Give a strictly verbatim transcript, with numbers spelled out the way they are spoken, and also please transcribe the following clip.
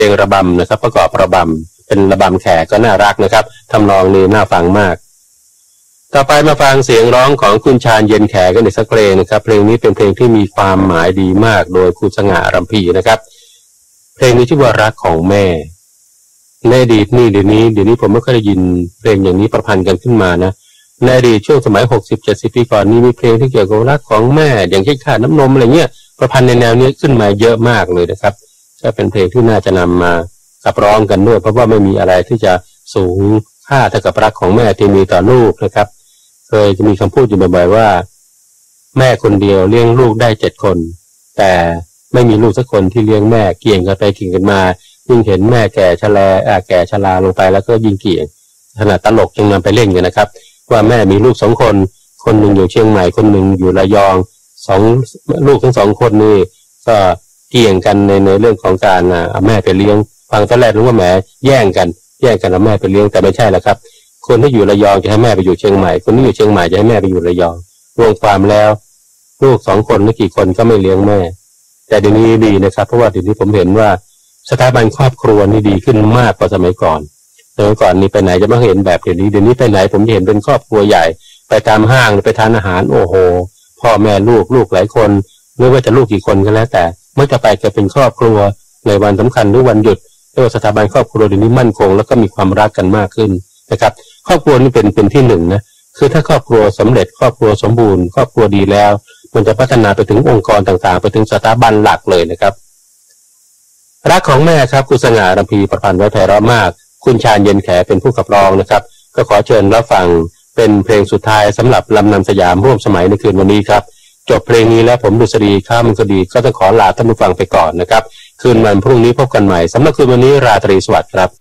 เพลงระบำนะครับประกอบระบำเป็นระบำแขกก็น่ารักนะครับทำนองนี้น่าฟังมากต่อไปมาฟังเสียงร้องของคุณชาญเย็นแขกันอีกสักเพลงนะครับเพลงนี้เป็นเพลงที่มีความหมายดีมากโดยคุณสง่ารำพีนะครับเพลงนี้ชื่อว่ารักของแม่ในอดีตนี่เดี๋ยวนี้เดี๋ยวนี้ผมไม่เคยได้ยินเพลงอย่างนี้ประพันธ์กันขึ้นมานะในอดีตช่วงสมัยหกสิบเจ็ดสิบปีก่อนนี้มีเพลงที่เกี่ยวกับรักของแม่อย่างเช่นค่าน้ำนมอะไรเงี้ยประพันธ์ในแนวนี้ขึ้นมาเยอะมากเลยนะครับก็เป็นเพลงที่น่าจะนำมาขับร้องกันด้วยเพราะว่าไม่มีอะไรที่จะสูงค่าเท่ากับรักของแม่ที่มีต่อลูกนะครับเคยจะมีคำพูดอยู่บ่อยๆว่าแม่คนเดียวเลี้ยงลูกได้เจ็ดคนแต่ไม่มีลูกสักคนที่เลี้ยงแม่เกี่ยงกันไปเกี่ยงกันมายิ่งเห็นแม่แก่ชราอ่าแก่ชราลงไปแล้วก็ยิ่งเกี่ยงขนาดตลกยังนำไปเล่นกันนะครับว่าแม่มีลูกสองคนคนหนึ่งอยู่เชียงใหม่คนหนึ่งอยู่ระยองสองลูกทั้งสองคนนี่ก็เกี่ยงกันในในเรื่องของการเอาแม่ไปเลี้ยงฟังตอนแรกรู้ว่าแหมแย่งกันแย่งกันเอาแม่ไปเลี้ยงแต่ไม่ใช่แล้วครับคนที่อยู่ระยองจะให้แม่ไปอยู่เชียงใหม่คนที่อยู่เชียงใหม่จะให้แม่ไปอยู่ระยองรวมความแล้วลูกสองคนไม่กี่คนก็ไม่เลี้ยงแม่แต่เดี๋ยวนี้ดีนะครับเพราะว่าเดี๋ยวนี้ผมเห็นว่าสถาบันครอบครัวนี่ดีขึ้นมากกว่าสมัยก่อนสมัยก่อนนี่ไปไหนจะไม่เห็นแบบเดี๋ยวนี้เดี๋ยวนี้ไปไหนผมเห็นเป็นครอบครัวใหญ่ไปตามห้างไปทานอาหารโอ้โหพ่อแม่ลูกลูกหลายคนไม่ว่าจะลูกกี่คนก็แล้วแต่เมื่อจะไปจะเป็นครอบครัวในวันสำคัญหรือวันหยุดเรียกว่าสถาบันครอบครัวเดี๋ยวนี้มั่นคงแล้วก็มีความรักกันมากขึ้นนะครับครอบครัวนี่เป็นเป็นที่หนึ่งนะคือถ้าครอบครัวสำเร็จครอบครัวสมบูรณ์ครอบครัวดีแล้วมันจะพัฒนาไปถึงองค์กรต่างๆไปถึงสถาบันหลักเลยนะครับรักของแม่ครับคุณสง่ารำพีประพันธ์ไว้ไพเราะมากคุณชาญเย็นแขเป็นผู้ขับร้องนะครับก็ขอเชิญรับฟังเป็นเพลงสุดท้ายสำหรับลำนำสยามร่วมสมัยในคืนวันนี้ครับจบเพลงนี้แล้วผมดุษฎีข้ามมันก็ดีก็ต้องขอลาท่านผู้ฟังไปก่อนนะครับคืนวันพรุ่งนี้พบกันใหม่สำหรับคืนวันนี้ราตรีสวัสดิ์ครับ